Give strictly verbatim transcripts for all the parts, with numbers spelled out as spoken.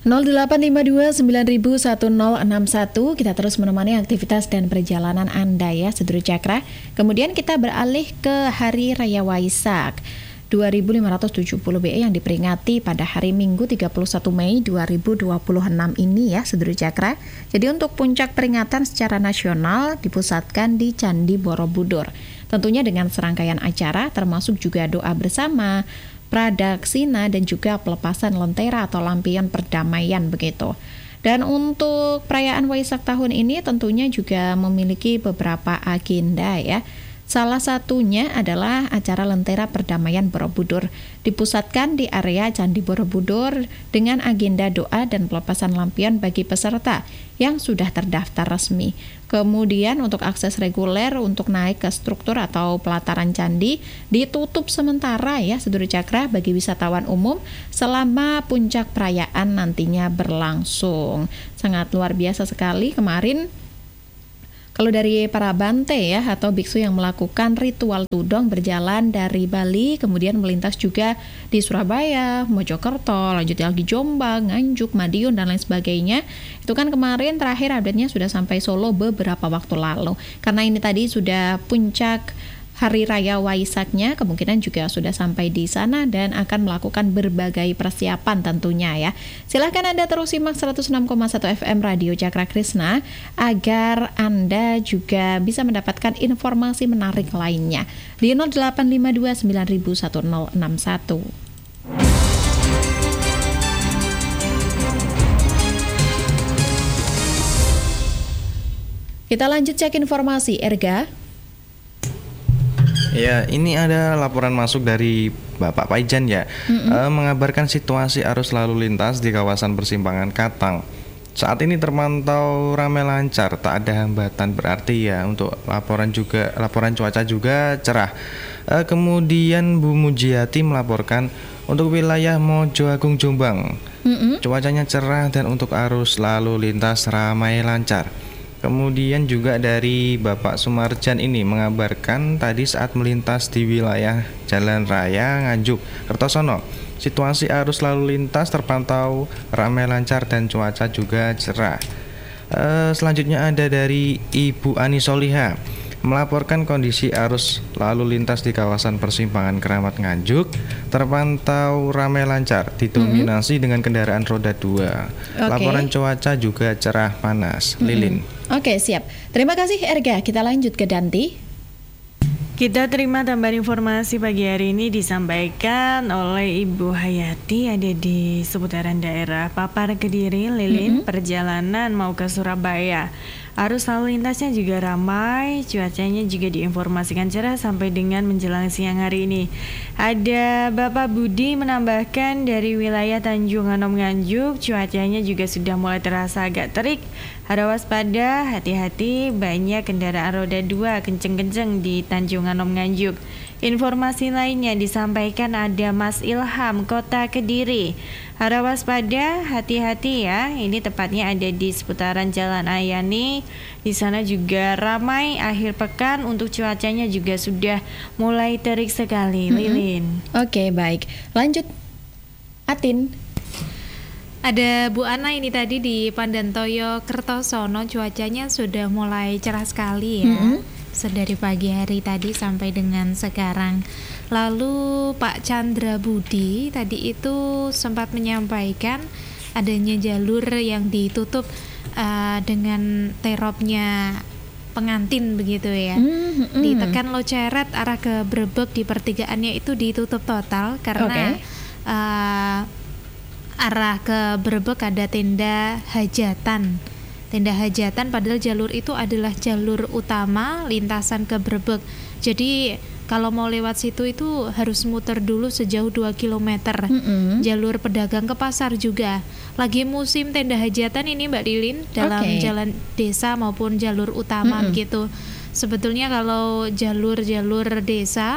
nol delapan lima dua sembilan satu nol enam satu. Kita terus menemani aktivitas dan perjalanan Anda ya, Sedulur Cakra. Kemudian kita beralih ke Hari Raya Waisak dua ribu lima ratus tujuh puluh B E yang diperingati pada hari Minggu tiga puluh satu Mei dua ribu dua puluh enam ini ya, Sedulur Cakra. Jadi untuk puncak peringatan secara nasional dipusatkan di Candi Borobudur. Tentunya dengan serangkaian acara termasuk juga doa bersama, pradaksina dan juga pelepasan lentera atau lampion perdamaian begitu. Dan untuk perayaan Waisak tahun ini tentunya juga memiliki beberapa agenda ya. Salah satunya adalah acara Lentera Perdamaian Borobudur, dipusatkan di area Candi Borobudur dengan agenda doa dan pelepasan lampion bagi peserta yang sudah terdaftar resmi. Kemudian untuk akses reguler untuk naik ke struktur atau pelataran candi ditutup sementara ya, Sedulur Cakra, bagi wisatawan umum selama puncak perayaan nantinya berlangsung. Sangat luar biasa sekali kemarin. Kalau dari para bante ya atau biksu yang melakukan ritual tudong berjalan dari Bali kemudian melintas juga di Surabaya, Mojokerto, lanjut lagi Jombang, Nganjuk, Madiun dan lain sebagainya. Itu kan kemarin terakhir update-nya sudah sampai Solo beberapa waktu lalu. Karena ini tadi sudah puncak Hari Raya Waisaknya, kemungkinan juga sudah sampai di sana dan akan melakukan berbagai persiapan tentunya ya. Silahkan Anda terus simak seratus enam koma satu F M Radio Cakra Krishna agar Anda juga bisa mendapatkan informasi menarik lainnya di nol delapan lima dua sembilan satu nol enam satu. Kita lanjut cek informasi, Erga. Ya, ini ada laporan masuk dari Bapak Paijan ya, mm-hmm. e, mengabarkan situasi arus lalu lintas di kawasan persimpangan Katang. Saat ini terpantau ramai lancar, tak ada hambatan berarti ya. Untuk laporan juga, laporan cuaca juga cerah. E, kemudian Bu Mujiati melaporkan untuk wilayah Mojo Agung Jombang, mm-hmm. cuacanya cerah dan untuk arus lalu lintas ramai lancar. Kemudian juga dari Bapak Sumarjan ini mengabarkan tadi saat melintas di wilayah Jalan Raya Nganjuk, Kertosono, situasi arus lalu lintas terpantau ramai lancar dan cuaca juga cerah. E, selanjutnya ada dari Ibu Ani Soliha melaporkan kondisi arus lalu lintas di kawasan persimpangan Keramat Nganjuk terpantau ramai lancar, didominasi mm-hmm. dengan kendaraan roda dua. Okay. Laporan cuaca juga cerah panas. Mm-hmm. Lilin. Oke, okay, siap. Terima kasih Erga. Kita lanjut ke Danti. Kita terima tambahan informasi pagi hari ini disampaikan oleh Ibu Hayati, ada di seputaran daerah Papar Kediri, Lilin, mm-hmm. perjalanan mau ke Surabaya. Arus lalu lintasnya juga ramai, cuacanya juga diinformasikan cerah sampai dengan menjelang siang hari ini. Ada Bapak Budi menambahkan dari wilayah Tanjung Anom Nganjuk, cuacanya juga sudah mulai terasa agak terik. Harap waspada, hati-hati, banyak kendaraan roda dua kenceng-kenceng di Tanjung Anom Nganjuk. Informasi lainnya disampaikan ada Mas Ilham, Kota Kediri. Harap waspada, hati-hati ya. Ini tepatnya ada di seputaran Jalan Ayani. Di sana juga ramai akhir pekan, untuk cuacanya juga sudah mulai terik sekali. Mm-hmm. Lilin. Oke, baik. Lanjut, Atin. Ada Bu Ana ini tadi di Pandantoyo, Kertosono, cuacanya sudah mulai cerah sekali ya. Mm-hmm. Dari pagi hari tadi sampai dengan sekarang. Lalu Pak Chandra Budi tadi itu sempat menyampaikan adanya jalur yang ditutup uh, dengan teropnya pengantin begitu ya. Mm-hmm. Di Tekan Loceret arah ke Brebek di pertigaannya itu ditutup total karena okay. uh, arah ke Brebek ada tenda hajatan. Tenda hajatan padahal jalur itu adalah jalur utama lintasan ke Brebek. Jadi kalau mau lewat situ itu harus muter dulu sejauh dua kilometer. Mm-hmm. Jalur pedagang ke pasar juga. Lagi musim tenda hajatan ini Mbak Lilin dalam okay. jalan desa maupun jalur utama mm-hmm. gitu. Sebetulnya kalau jalur-jalur desa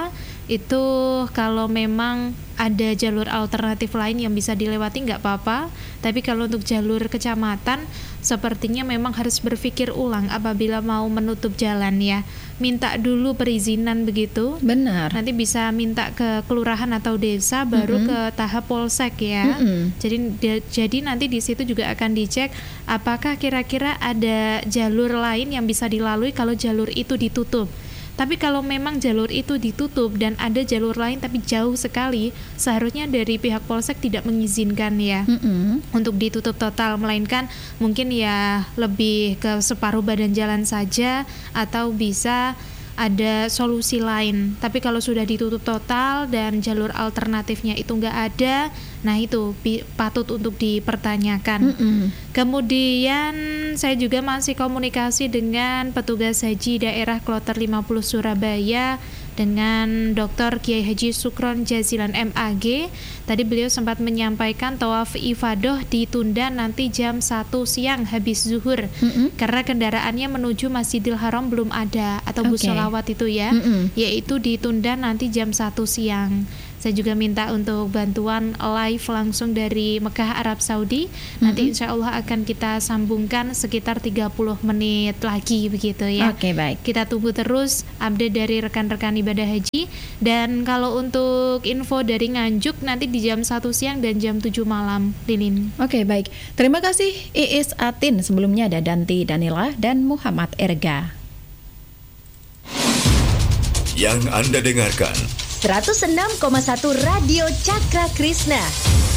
itu kalau memang ada jalur alternatif lain yang bisa dilewati nggak apa-apa, tapi kalau untuk jalur kecamatan sepertinya memang harus berpikir ulang apabila mau menutup jalan ya. Minta dulu perizinan begitu. Benar. Nanti bisa minta ke kelurahan atau desa baru Mm-mm. ke tahap polsek ya. Mm-mm. Jadi de- jadi nanti di situ juga akan dicek apakah kira-kira ada jalur lain yang bisa dilalui kalau jalur itu ditutup. Tapi kalau memang jalur itu ditutup dan ada jalur lain tapi jauh sekali, seharusnya dari pihak polsek tidak mengizinkan ya Mm-mm. untuk ditutup total, melainkan mungkin ya lebih ke separuh badan jalan saja atau bisa ada solusi lain. Tapi kalau sudah ditutup total dan jalur alternatifnya itu nggak ada, nah itu pi- patut untuk dipertanyakan. Mm-mm. Kemudian saya juga masih komunikasi dengan petugas haji daerah Kloter lima puluh Surabaya dengan Doktor Kiai Haji Sukron Jazilan M A G. Tadi beliau sempat menyampaikan tawaf ifadah ditunda nanti jam satu siang habis zuhur. Mm-mm. Karena kendaraannya menuju Masjidil Haram belum ada atau bus Oke. sholawat itu ya, Mm-mm. yaitu ditunda nanti jam satu siang. Saya juga minta untuk bantuan live langsung dari Mekah Arab Saudi. Nanti insya Allah akan kita sambungkan sekitar tiga puluh menit lagi begitu ya. Oke, baik. Kita tunggu terus update dari rekan-rekan ibadah haji. Dan kalau untuk info dari Nganjuk nanti di jam satu siang dan jam tujuh malam, Lilin. Oke, baik. Terima kasih Iis Atin. Sebelumnya ada Danti Danila dan Muhammad Erga. Yang Anda dengarkan seratus enam koma satu Radio Cakra Krishna.